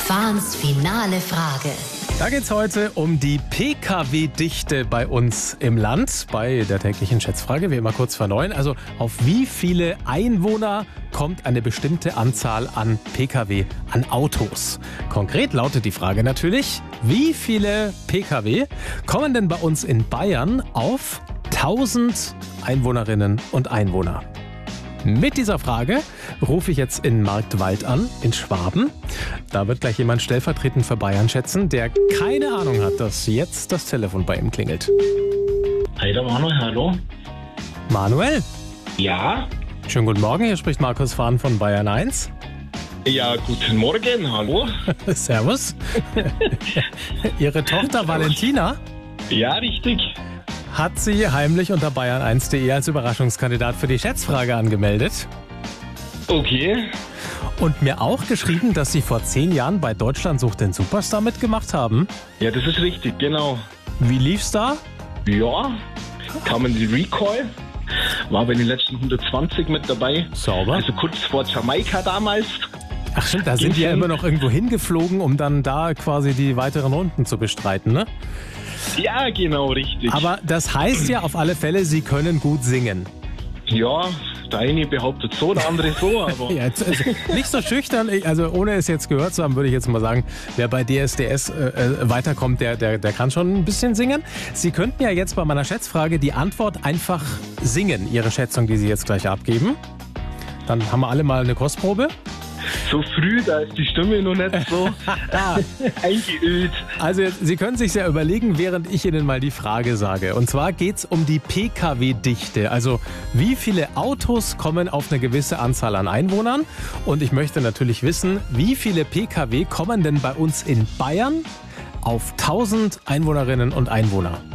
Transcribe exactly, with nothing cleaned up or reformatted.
Fahns finale Frage. Da geht's heute um die P K W-Dichte bei uns im Land. Bei der täglichen Schätzfrage, wie immer kurz vor neun. Also auf wie viele Einwohner kommt eine bestimmte Anzahl an P K W, an Autos? Konkret lautet die Frage natürlich, wie viele P K W kommen denn bei uns in Bayern auf tausend Einwohnerinnen und Einwohner? Mit dieser Frage rufe ich jetzt in Marktwald an, in Schwaben. Da wird gleich jemand stellvertretend für Bayern schätzen, der keine Ahnung hat, dass jetzt das Telefon bei ihm klingelt. Hi, der Manuel, hallo. Manuel? Ja? Schönen guten Morgen, hier spricht Markus Fahn von Bayern eins. Ja, guten Morgen, hallo. Servus. Ihre Tochter Valentina Ja, richtig. hat sie heimlich unter bayern eins punkt de als Überraschungskandidat für die Schätzfrage angemeldet. Okay. Und mir auch geschrieben, dass Sie vor zehn Jahren bei Deutschland sucht den Superstar mitgemacht haben. Ja, das ist richtig, genau. Wie lief's da? Ja, kam in die Recall. War bei den letzten hundertzwanzig mit dabei. Sauber. Also kurz vor Jamaika damals. Ach stimmt, da sind die ja hin. immer noch irgendwo hingeflogen, um dann da quasi die weiteren Runden zu bestreiten, ne? Ja, genau, richtig. Aber das heißt ja auf alle Fälle, Sie können gut singen. Ja, der eine behauptet so, der andere so, aber... Ja, jetzt, also nicht so schüchtern, ich- also ohne es jetzt gehört zu haben, würde ich jetzt mal sagen, wer bei D S D S äh, äh, weiterkommt, der, der, der kann schon ein bisschen singen. Sie könnten ja jetzt bei meiner Schätzfrage die Antwort einfach singen, Ihre Schätzung, die Sie jetzt gleich abgeben. Dann haben wir alle mal eine Kostprobe. So früh, da ist die Stimme noch nicht so eingeölt. Also jetzt, Sie können sich ja überlegen, während ich Ihnen mal die Frage sage. Und zwar geht es um die P K W-Dichte. Also wie viele Autos kommen auf eine gewisse Anzahl an Einwohnern? Und ich möchte natürlich wissen, wie viele P K W kommen denn bei uns in Bayern auf tausend Einwohnerinnen und Einwohner?